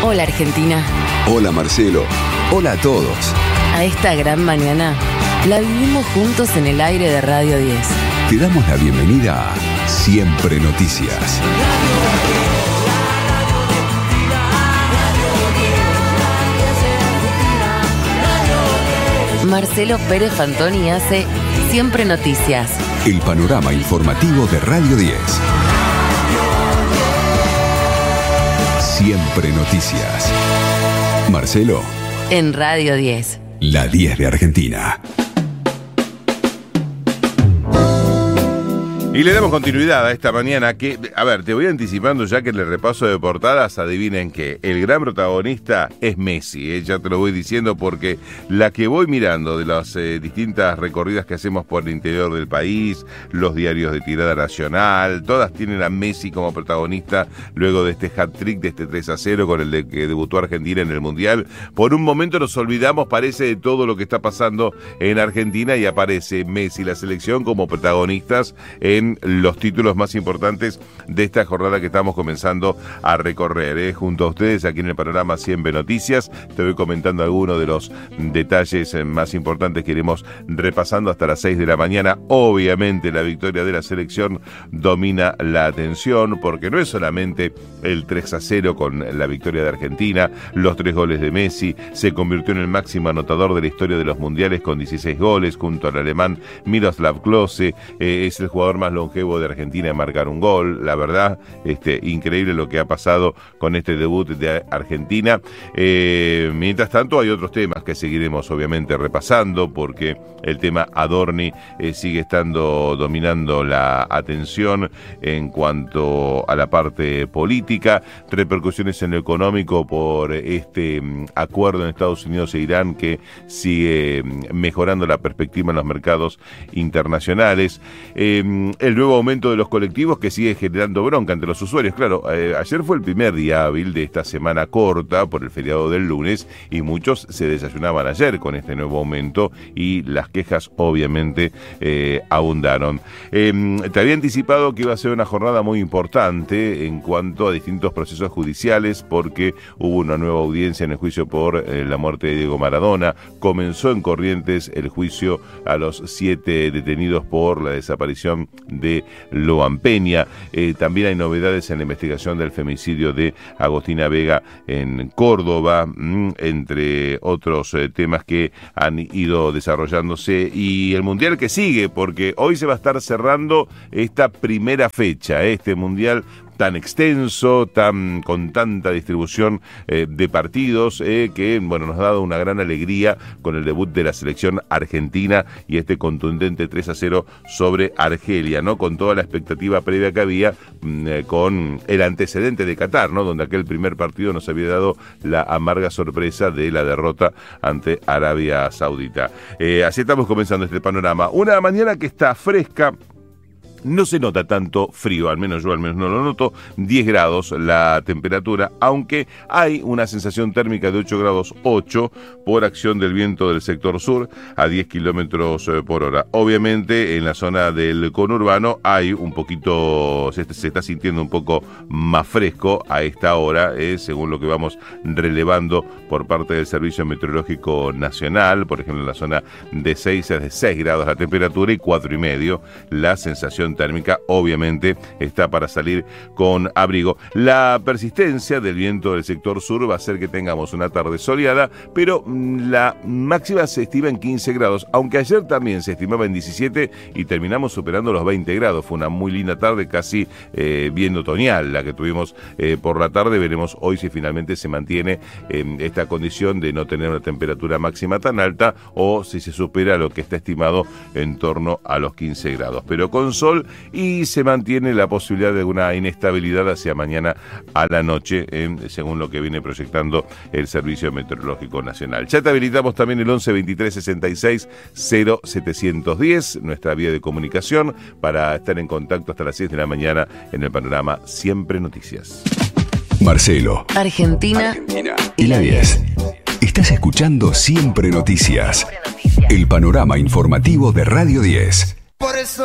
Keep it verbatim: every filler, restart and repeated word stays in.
Hola Argentina. Hola Marcelo. Hola a todos. A esta gran mañana la vivimos juntos en el aire de Radio diez. Te damos la bienvenida a Siempre Noticias. Marcelo Pérez Fantoni hace Siempre Noticias. El panorama informativo de Radio diez. Siempre Noticias. Marcelo. En Radio diez. La diez de Argentina. Y le damos continuidad a esta mañana que, a ver, te voy anticipando ya que en el repaso de portadas, adivinen que el gran protagonista es Messi, ¿eh? Ya te lo voy diciendo porque la que voy mirando de las eh, distintas recorridas que hacemos por el interior del país, los diarios de tirada nacional, todas tienen a Messi como protagonista luego de este hat-trick, de este tres a cero con el de que debutó Argentina en el Mundial. Por un momento nos olvidamos, parece, de todo lo que está pasando en Argentina y aparece Messi y la selección como protagonistas en los títulos más importantes de esta jornada que estamos comenzando a recorrer, ¿eh? Junto a ustedes aquí en el panorama Siempre Noticias. Te voy comentando algunos de los detalles más importantes que iremos repasando hasta las seis de la mañana. Obviamente la victoria de la selección domina la atención porque no es solamente el tres a cero con la victoria de Argentina, los tres goles de Messi, se convirtió en el máximo anotador de la historia de los mundiales con dieciséis goles junto al alemán Miroslav Klose, eh, es el jugador más longevo de Argentina en marcar un gol. La verdad, este, increíble lo que ha pasado con este debut de Argentina. Eh, mientras tanto, hay otros temas que seguiremos obviamente repasando, porque el tema Adorni eh, sigue estando dominando la atención en cuanto a la parte política, repercusiones en lo económico por este um, acuerdo en Estados Unidos e Irán que sigue um, mejorando la perspectiva en los mercados internacionales. Eh, El nuevo aumento de los colectivos que sigue generando bronca entre los usuarios. Claro, eh, ayer fue el primer día hábil de esta semana corta por el feriado del lunes y muchos se desayunaban ayer con este nuevo aumento y las quejas obviamente eh, abundaron. Eh, te había anticipado que iba a ser una jornada muy importante en cuanto a distintos procesos judiciales porque hubo una nueva audiencia en el juicio por eh, la muerte de Diego Maradona. Comenzó en Corrientes el juicio a los siete detenidos por la desaparición de Loan Peña. Eh, también hay novedades en la investigación del femicidio de Agostina Vega en Córdoba, mmm, entre otros eh, temas que han ido desarrollándose y el mundial que sigue, porque hoy se va a estar cerrando esta primera fecha, eh, este mundial tan extenso, tan con tanta distribución eh, de partidos, eh, que bueno, nos ha dado una gran alegría con el debut de la selección argentina y este contundente tres a cero sobre Argelia, ¿no? Con toda la expectativa previa que había mm, eh, con el antecedente de Qatar, ¿no? Donde aquel primer partido nos había dado la amarga sorpresa de la derrota ante Arabia Saudita. Eh, así estamos comenzando este panorama. Una mañana que está fresca. No se nota tanto frío, al menos yo al menos no lo noto, diez grados la temperatura, aunque hay una sensación térmica de ocho grados ocho por acción del viento del sector sur a diez kilómetros por hora. Obviamente en la zona del conurbano hay un poquito, se, se está sintiendo un poco más fresco a esta hora, eh, según lo que vamos relevando por parte del Servicio Meteorológico Nacional. Por ejemplo, en la zona de seis es de seis grados la temperatura y cuatro y medio la sensación térmica. Obviamente está para salir con abrigo. La persistencia del viento del sector sur va a hacer que tengamos una tarde soleada, pero la máxima se estima en quince grados, aunque ayer también se estimaba en diecisiete y terminamos superando los veinte grados. Fue una muy linda tarde, casi eh, bien otoñal la que tuvimos eh, por la tarde. Veremos hoy si finalmente se mantiene eh, esta condición de no tener una temperatura máxima tan alta o si se supera lo que está estimado en torno a los quince grados, pero con sol y se mantiene la posibilidad de una inestabilidad hacia mañana a la noche, eh, según lo que viene proyectando el Servicio Meteorológico Nacional. Ya te habilitamos también el once veintitrés sesenta y seis cero setecientos diez, nuestra vía de comunicación, para estar en contacto hasta las seis de la mañana en el panorama Siempre Noticias. Marcelo. Argentina. Argentina. Y la diez. Estás escuchando Siempre Noticias. El panorama informativo de Radio diez. Por eso